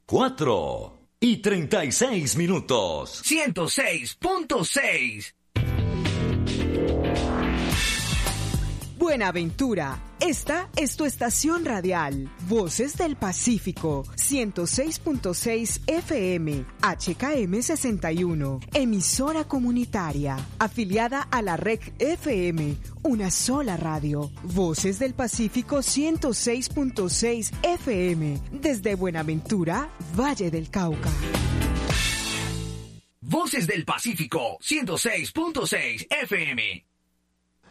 4:36. 106.6. Buenaventura, esta es tu estación radial, Voces del Pacífico, 106.6 FM, HKM 61, emisora comunitaria, afiliada a la Red FM, una sola radio, Voces del Pacífico 106.6 FM, desde Buenaventura, Valle del Cauca. Voces del Pacífico 106.6 FM.